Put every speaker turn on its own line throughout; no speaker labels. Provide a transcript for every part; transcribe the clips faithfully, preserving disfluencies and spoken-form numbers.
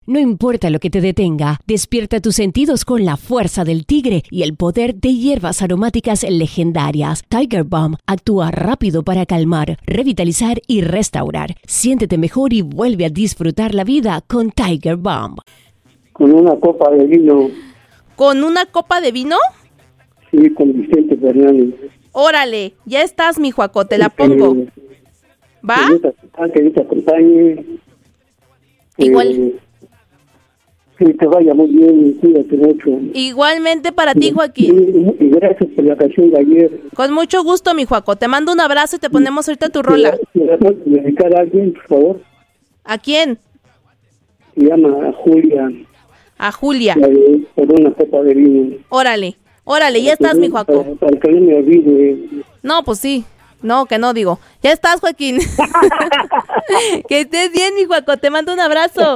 No importa lo que te detenga, despierta tus sentidos con la fuerza del tigre y el poder de hierbas aromáticas legendarias. Tiger Balm actúa rápido para calmar, revitalizar y restaurar. Siéntete mejor y vuelve a disfrutar la vida con Tiger Balm.
Con una copa de vino.
¿Con una copa de vino?
Sí, con Vicente Fernández.
Órale, ya estás, mi Juaco, te la pongo.
Eh,
¿Va?
Que Dios te acompañe.
Igual.
Eh, que te vaya muy bien, cuídate mucho.
Igualmente para ti, Joaquín.
Y, y gracias por la canción de ayer.
Con mucho gusto, mi Juaco. Te mando un abrazo y te ponemos ahorita tu rola.
¿Me puedes dedicar a alguien, por favor?
¿A quién?
Se llama Julia.
A Julia.
De, por una copa de vino.
Órale, órale, ya estás, mi Juaco.
Para, para que no me olvide.
No, pues sí. No, que no digo. Ya estás, Joaquín. Que estés bien, mi Juaco. Te mando un abrazo.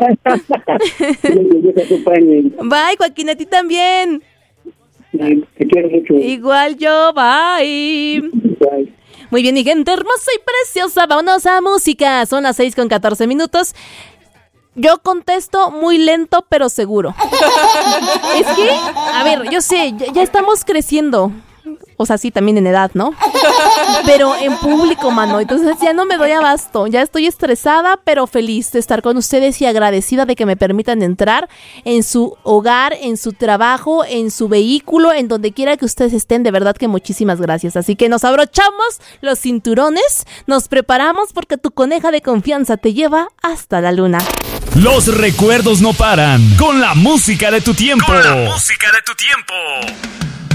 Bye, Joaquín, a ti también.
Te quiero mucho.
Igual yo, bye.
Bye.
Muy bien, mi gente hermosa y preciosa. Vámonos a música. Son las seis con catorce minutos. Yo contesto muy lento, pero seguro. Es que, a ver, yo sé, ya, ya estamos creciendo. O sea, sí, también en edad, ¿no? Pero en público, mano. Entonces ya no me doy abasto. Ya estoy estresada, pero feliz de estar con ustedes y agradecida de que me permitan entrar en su hogar, en su trabajo, en su vehículo, en donde quiera que ustedes estén. De verdad que muchísimas gracias. Así que nos abrochamos los cinturones, nos preparamos porque tu coneja de confianza te lleva hasta la luna.
Los recuerdos no paran con la música de tu tiempo. Con la música de tu tiempo.